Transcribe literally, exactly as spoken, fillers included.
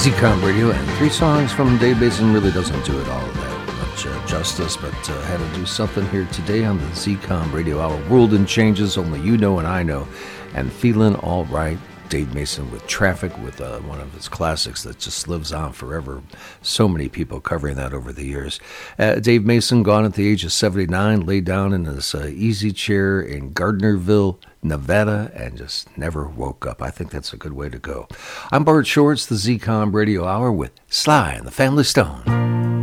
Z-Com Radio, and three songs from Dave Mason really doesn't do it all that much uh, justice, but uh, had to do something here today on the Z-Com Radio Hour. World in Changes, Only You Know and I Know, and Feeling All Right. Dave Mason with Traffic, with uh, one of his classics that just lives on forever. So many people covering that over the years. Uh, Dave Mason, gone at the age of seventy-nine, laid down in his uh, easy chair in Gardnerville, Nevada, and just never woke up. I think that's a good way to go. I'm Bart Shorts, the Z-Com Radio Hour with Sly and the Family Stone.